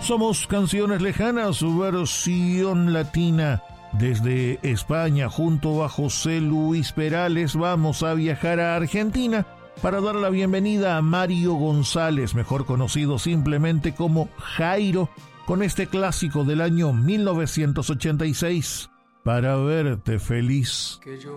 Somos Canciones Lejanas, versión latina. Desde España, junto a José Luis Perales, vamos a viajar a Argentina para dar la bienvenida a Mario González, mejor conocido simplemente como Jairo, con este clásico del año 1986, Para verte feliz. Que yo